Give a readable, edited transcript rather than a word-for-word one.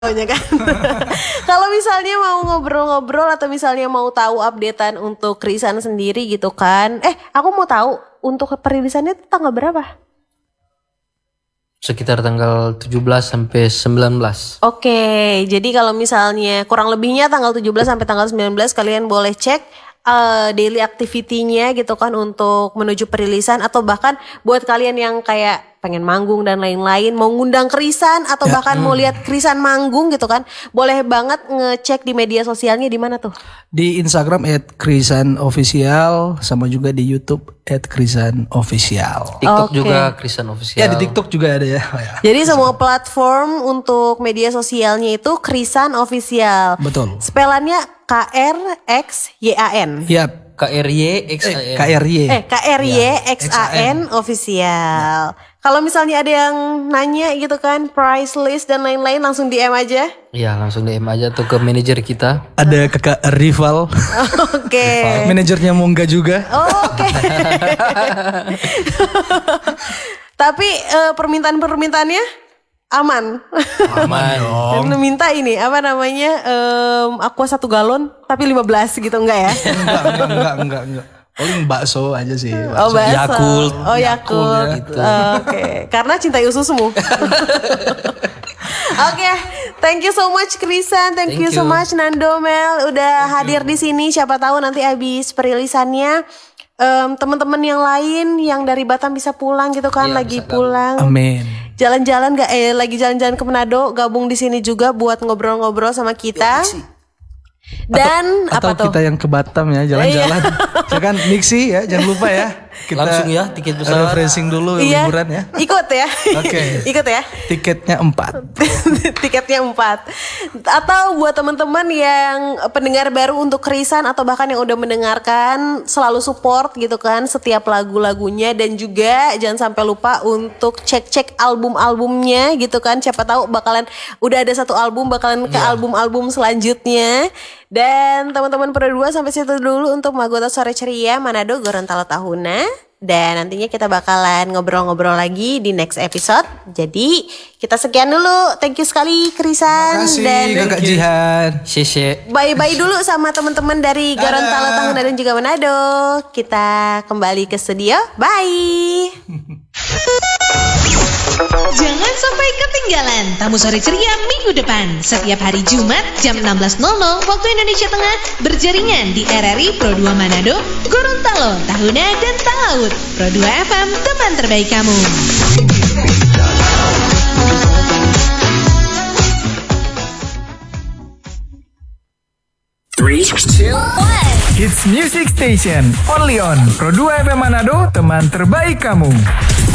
kan. Kalau misalnya mau ngobrol-ngobrol atau misalnya mau tahu updatean untuk Krisan sendiri gitu kan. Aku mau tahu untuk perilisannya itu tanggal berapa? Sekitar tanggal 17 sampai 19. Oke, jadi kalau misalnya kurang lebihnya tanggal 17 sampai tanggal 19 kalian boleh cek daily activity-nya gitu kan untuk menuju perilisan, atau bahkan buat kalian yang kayak pengen manggung dan lain-lain, mau ngundang Krisan atau bahkan mau lihat Krisan manggung gitu kan, boleh banget ngecek di media sosialnya di mana tuh? Di Instagram @krisanofficial, sama juga di YouTube @krisanofficial. TikTok juga Krisan Official. Ya, di TikTok juga ada ya. Jadi semua platform untuk media sosialnya itu Krisan Official. Betul. Spelannya KRXYAN. Yap. KRYXAN. KRYXAN Official. Kalau misalnya ada yang nanya gitu kan, price list dan lain-lain, langsung DM aja. Iya, langsung DM aja tuh ke manajer kita. Ada kakak rival. Oke. Manajernya Mongga juga. Oke. Tapi permintaannya aman. Aman dong. Dan minta ini apa namanya, aqua 1 galon tapi 15 gitu, enggak ya? Enggak. Paling bakso aja sih. Oh, bakso. Yakult. Oh, Yakult gitu. Oke. Karena cinta ususmu. Oke, thank you so much Krisan, thank you so much Nando, Mel udah hadir di sini. Siapa tahu nanti abis perilisannya teman-teman yang lain yang dari Batam bisa pulang gitu kan, lagi pulang. Amin. Jalan-jalan lagi jalan-jalan ke Manado, gabung di sini juga buat ngobrol-ngobrol sama kita. Dan atau apa tuh? kita yang ke Batam ya, jalan-jalan. Ya kan, mixi ya, jangan lupa ya. Kita langsung ya tiket pesawat. refreshing dulu liburan ya. Ikut ya. Oke. Ikut ya. Tiketnya 4. Tiketnya 4. Atau buat teman-teman yang pendengar baru untuk Krisan atau bahkan yang udah mendengarkan, selalu support gitu kan setiap lagu-lagunya, dan juga jangan sampai lupa untuk cek-cek album-albumnya gitu kan. Siapa tahu bakalan udah ada 1 album bakalan ke album-album selanjutnya. Dan teman-teman berdua sampai situ dulu untuk Magota Sore Ceria Manado Gorontalo Tahuna. Dan nantinya kita bakalan ngobrol-ngobrol lagi di next episode. Jadi kita sekian dulu. Thank you sekali Krisan. Makasih dan Kakak Jihan. Sese. bye-bye dulu sama teman-teman dari Gorontalo Tahuna dan juga Manado. Kita kembali ke studio. Bye. Jangan sampai ketinggalan Tamu Sore Ceria minggu depan. Setiap hari Jumat jam 16.00 waktu Indonesia Tengah, berjaringan di RRI Pro 2 Manado, Gorontalo, Tahuna, dan Talaut. Pro 2 FM, teman terbaik kamu. 3, 2, 1. Hits Music Station, only on Pro 2 FM Manado, teman terbaik kamu.